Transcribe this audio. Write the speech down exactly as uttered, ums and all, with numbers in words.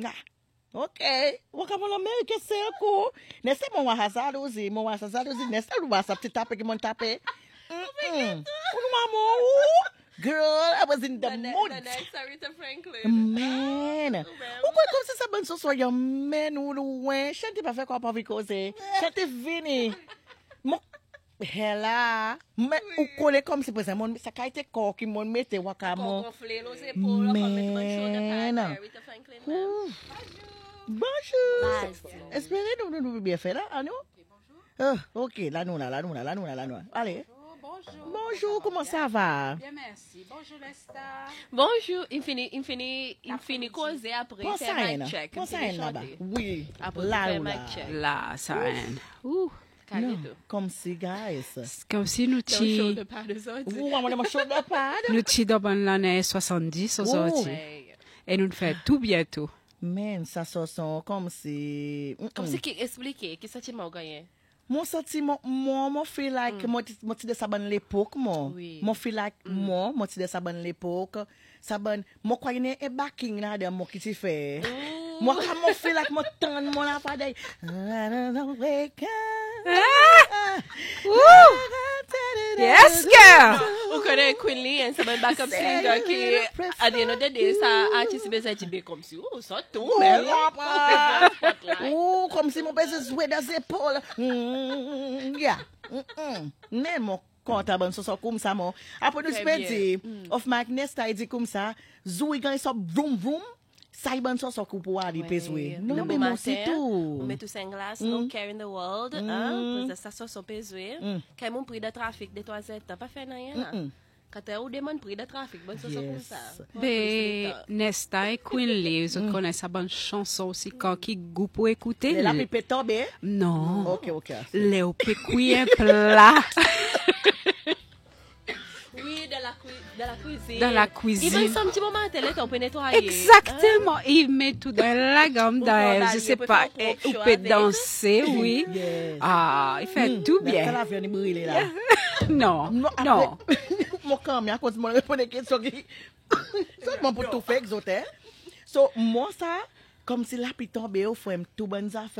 Ok, wakamala Amerika seko. Nesse mon wahazaruzi, mon wahazaruzi, nesse luasa tape que mon tape. Mm. Girl, I was in the, The, ne- mood. the next Aretha Franklin. Man. Ah, Ou quoi comme ça ça bonne so so yo man ou loin. Chante pas faire quoi pas causer. Chante vini. Mon Hela, mais ou coller comme si pour mon ça a été corps qui mon mette wakamo. Gonfler nos épaules, comme mettre mon shoulder pad, Man. Aretha Franklin. même. Ouh. Bonjour. Vas-y. Espérez nous nous bien fait là, ah non? Ah, ok, là nous là, là nous là, là nous là, là nous. Allez. Bonjour. Bonjour, comment ça va? Bien, merci. Bonjour, Lesta. Bonjour, infini, infini, infini causer après Pense faire à mic elle. check. Pense à infini elle là-bas. chanter. Oui. Après Là faire ou mic là. check. Là, ça rien. Ouh. Calme-toi. Non, comme si guys. C'est comme si nous Don't show ti the pad aux autres. Ouh, on va me shoulder pad. nous ti dans l'année soixante-dix aujourd'hui. Ouais. Et nous le fait tout bientôt. Man, ça se sent comme si Comme si qui expliquer, qui ça tu m'as gagné? mon sentiment moi moi feel like moi moi ti de ça bonne l'époque moi Oui. moi feel like moi moi ti de ça bonne l'époque ça bonne moi quoi ne e backing là de moi qui ti fait moi comme moi feel like moi tant mon la pas day Yes, girl. Ou connaît Queen Lee, un c'est un backup singer qui, à the end of the day, ça artiste besoin de comme si, oh, ça tout, mais ou comme si mon pèse jouer dans ses épaules mm, yeah mm, mais mon compte bon so so comme ça mon après nous Très spédi bien. of Mike Nesta dit comme ça zoui quand ça vroom vroom ça y bon so so pour aller peser non mais mon c'est tout On met tous en glace, no care in the world, hein, parce que ça soit pesé. Quand mon prix de trafic de toi c'est pas fait rien là. Quand tu as ou demande prix de trafic, bon ça comme ça. Ben, Nesta et Queen Lee, vous connaissez sa bonne chanson aussi quand qui goût pour écouter. la pipe tomber Non. OK OK Les pécuits plat. Oui, de la, cui- de la cuisine. Dans la Il cuisine. met un petit moment à télé, on peut nettoyer. Exactement. Il met tout dans la gamme Pour d'ailleurs. faire Je sais pour pas. faire Et trop on chaud peut avec. danser, oui. Yes. Ah, il fait tout ça bien. la vient brûler là Non, non non. mon camp à cause mon répondre question qui seulement pour tout faire exoter so moi ça comme si la pipe tomber au faut tout bonnes affaires